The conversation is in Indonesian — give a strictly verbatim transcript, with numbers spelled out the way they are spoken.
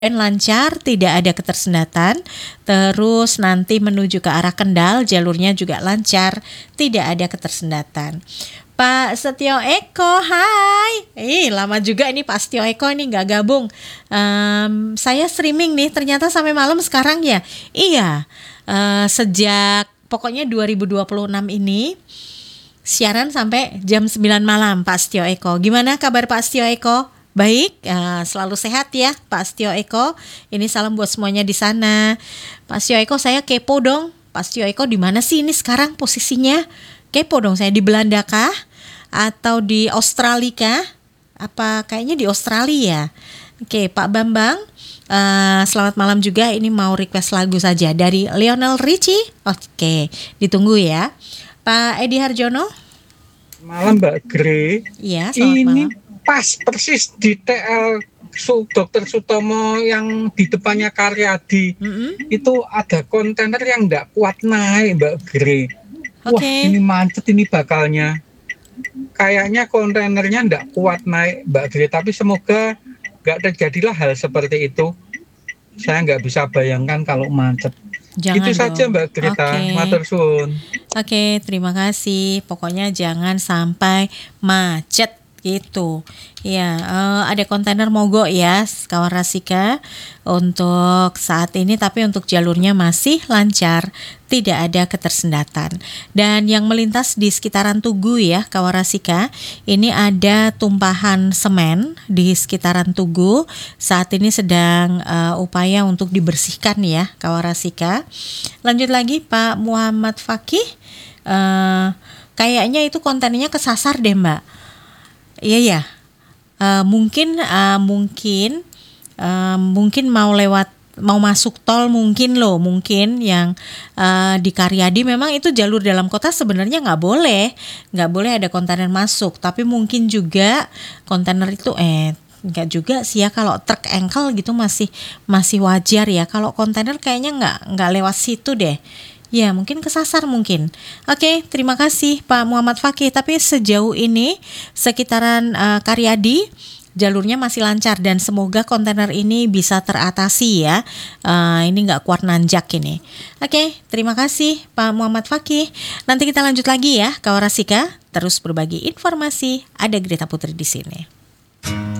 Dan lancar, tidak ada ketersendatan. Terus nanti menuju ke arah Kendal, jalurnya juga lancar, tidak ada ketersendatan. Pak Setio Eko, hai. Eh, lama juga ini Pak Setio Eko ini nggak gabung. Um, saya streaming nih, ternyata sampai malam sekarang ya. Iya, uh, sejak pokoknya dua ribu dua puluh enam ini siaran sampai jam sembilan malam Pak Setio Eko. Gimana kabar Pak Setio Eko? Baik, uh, selalu sehat ya Pak Setio Eko. Ini salam buat semuanya di sana. Pak Setio Eko, saya kepo dong. Pak Setio Eko di mana sih ini sekarang posisinya? Kepo dong, saya di Belanda kah? Atau di Australia kah? Apa kayaknya di Australia ya? Oke, Pak Bambang, uh, selamat malam juga. Ini mau request lagu saja dari Lionel Richie. Oke, ditunggu ya. Pak Edi Harjono. Malam Mbak Gre. Iya, selamat ini malam. Pas persis di T L Su, Dokter Sutomo yang di depannya Karyadi. Mm-hmm. Itu ada kontainer yang nggak kuat naik Mbak Gre. Okay. Wah ini macet ini bakalnya. Kayaknya kontainernya nggak kuat naik Mbak Gre. Tapi semoga nggak terjadilah hal seperti itu. Saya nggak bisa bayangkan kalau macet. Jangan itu dong. Saja Mbak Greta, okay. matur suwun. Oke, terima kasih. Pokoknya jangan sampai macet gitu. Ya, uh, ada kontainer mogok ya, kawan Rasika untuk saat ini, tapi untuk jalurnya masih lancar, tidak ada ketersendatan. Dan yang melintas di sekitaran Tugu ya, kawan Rasika, ini ada tumpahan semen di sekitaran Tugu. Saat ini sedang uh, upaya untuk dibersihkan ya, kawan Rasika. Lanjut lagi Pak Muhammad Fakih, uh, kayaknya itu kontainernya kesasar deh Mbak. Iya ya, uh, mungkin uh, mungkin uh, mungkin mau lewat mau masuk tol mungkin loh, mungkin yang uh, di Karyadi memang itu jalur dalam kota sebenarnya nggak boleh, nggak boleh ada kontainer masuk. Tapi mungkin juga kontainer itu eh nggak juga sih ya, kalau truk engkel gitu masih masih wajar ya. Kalau kontainer kayaknya nggak nggak lewat situ deh. Ya mungkin kesasar mungkin. Oke, terima kasih Pak Muhammad Fakih. Tapi sejauh ini sekitaran uh, Karyadi jalurnya masih lancar dan semoga kontainer ini bisa teratasi ya. Uh, ini nggak kuat nanjak ini. Oke, terima kasih Pak Muhammad Fakih. Nanti kita lanjut lagi ya, kawan Rasika. Terus berbagi informasi. Ada Greta Putri di sini.